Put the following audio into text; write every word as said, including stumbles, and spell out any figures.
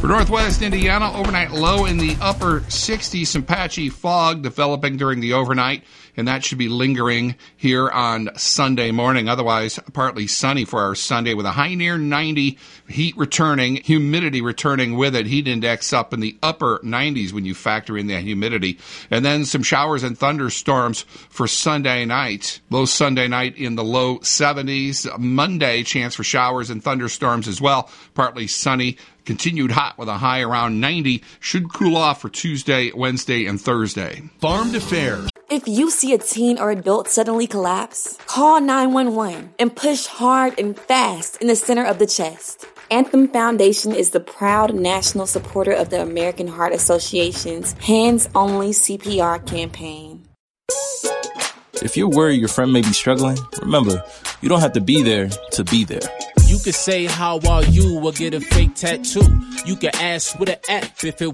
For northwest Indiana, overnight low in the upper sixties, some patchy fog developing during the overnight, and that should be lingering here on Sunday morning. Otherwise, partly sunny for our Sunday with a high near ninety, heat returning, humidity returning with it. Heat index up in the upper nineties when you factor in that humidity. And then some showers and thunderstorms for Sunday night. Low Sunday night in the low seventies. Monday, chance for showers and thunderstorms as well. Partly sunny. Continued hot with a high around ninety. Should cool off for Tuesday, Wednesday, and Thursday. Farm to Fair. If you see a teen or adult suddenly collapse, call nine one one and push hard and fast in the center of the chest. Anthem Foundation is the proud national supporter of the American Heart Association's Hands Only C P R campaign. If you're worried your friend may be struggling, remember, you don't have to be there to be there. You can say, how are you, or get a fake tattoo. You can ask with an app if it